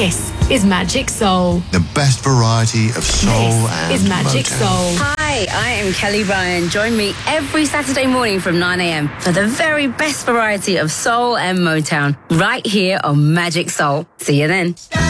This is Magic Soul. The best variety of soul and This is Magic Motown. Soul. Hi, I am Kelly Bryan. Join me every Saturday morning from 9 a.m. for the very best variety of soul and Motown right here on Magic Soul. See you then.